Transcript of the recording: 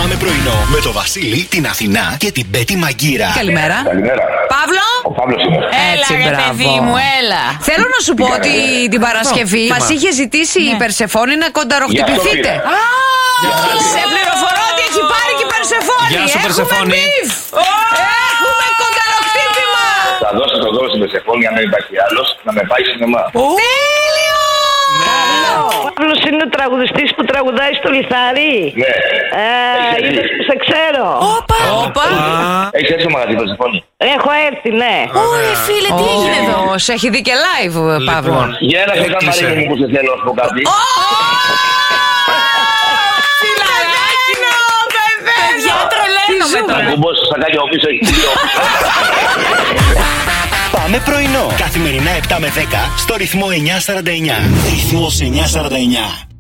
Πάμε πρωινό με το Βασίλη, την Αθηνά και την Πέτη Μαγκύρα. Καλημέρα. Καλημέρα. Παύλο. Ο Παύλος είναι. Έτσι, Έλα, ρε παιδί μου, έλα. Θέλω να σου πω ότι την Παρασκευή μας είχε ζητήσει η Περσεφόνη να κονταροχτυπηθείτε. Σε πληροφορώ ότι έχει πάρει και η Περσεφόνη. Γεια σου, Περσεφόνη. Έχουμε κονταροχτύπημα. Θα δώσω το δώρο στην Περσεφόνη, αν δεν υπάρχει άλλος, να με πάει σινεμά. Τέλειο. Ο Παύλος είναι ο τραγουδιστής που τραγουδάει στο λιθάρι. Ναι. Είδες που σε ξέρω. Όπα. Έχεις έρθει στο μαγαζί, Περσεφόνη? Έχω έρθει, ναι. Ωραία, φίλε, τι έγινε εδώ. Σε έχει δει και live, Παύλο. Για ένα σε καμαρίνι μου που σε θέλω, να σου πω κάτι. Παιδιά, τρελαίνομαι Θα τώρα. κουμπώσει στο σακάκι ο πίσω, έχει δύο. Πάμε πρωινό. Καθημερινά 7 με 10 στο ρυθμό 949. Ρυθμός 949.